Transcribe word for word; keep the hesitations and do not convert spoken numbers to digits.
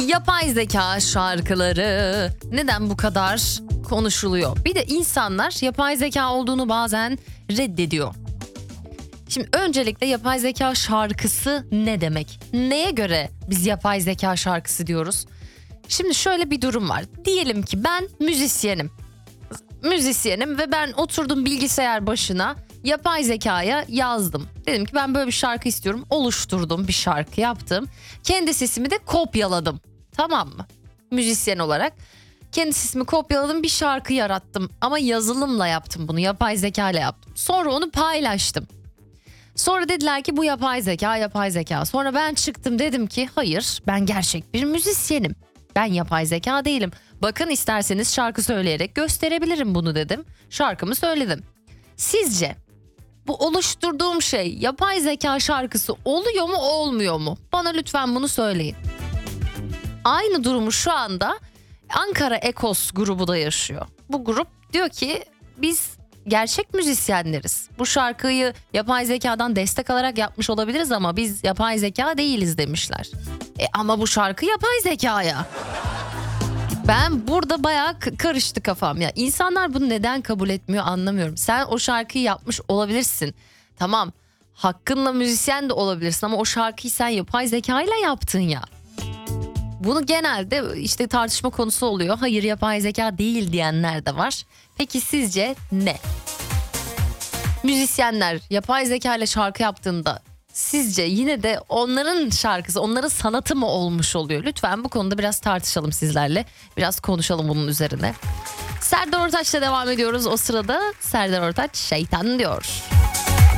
Yapay zeka şarkıları neden bu kadar konuşuluyor? Bir de insanlar yapay zeka olduğunu bazen reddediyor. Şimdi öncelikle yapay zeka şarkısı ne demek? Neye göre biz yapay zeka şarkısı diyoruz? Şimdi şöyle bir durum var. Diyelim ki ben müzisyenim. Müzisyenim ve ben oturdum bilgisayar başına, yapay zekaya yazdım. Dedim ki ben böyle bir şarkı istiyorum. Oluşturdum, bir şarkı yaptım. Kendi sesimi de kopyaladım. Tamam mı? Müzisyen olarak kendi sesimi kopyaladım, bir şarkı yarattım. Ama yazılımla yaptım bunu, yapay zeka ile yaptım. Sonra onu paylaştım. Sonra dediler ki bu yapay zeka, yapay zeka. Sonra ben çıktım, dedim ki hayır, ben gerçek bir müzisyenim. Ben yapay zeka değilim. Bakın isterseniz şarkı söyleyerek gösterebilirim bunu dedim. Şarkımı söyledim. Sizce bu oluşturduğum şey yapay zeka şarkısı oluyor mu, olmuyor mu? Bana lütfen bunu söyleyin. Aynı durumu şu anda Ankara Ekos grubu da yaşıyor. Bu grup diyor ki biz gerçek müzisyenleriz. Bu şarkıyı yapay zekadan destek alarak yapmış olabiliriz ama biz yapay zeka değiliz demişler. E ama bu şarkı yapay zekaya. Ben burada bayağı k- karıştı kafam ya. İnsanlar bunu neden kabul etmiyor anlamıyorum. Sen o şarkıyı yapmış olabilirsin. Tamam, hakkınla müzisyen de olabilirsin ama o şarkıyı sen yapay zekayla yaptın ya. Bunu genelde işte tartışma konusu oluyor. Hayır, yapay zeka değil diyenler de var. Peki sizce ne? Müzisyenler yapay zeka ile şarkı yaptığında sizce yine de onların şarkısı, onların sanatı mı olmuş oluyor? Lütfen bu konuda biraz tartışalım sizlerle. Biraz konuşalım bunun üzerine. Serdar Ortaç'la devam ediyoruz. O sırada Serdar Ortaç şeytan diyor.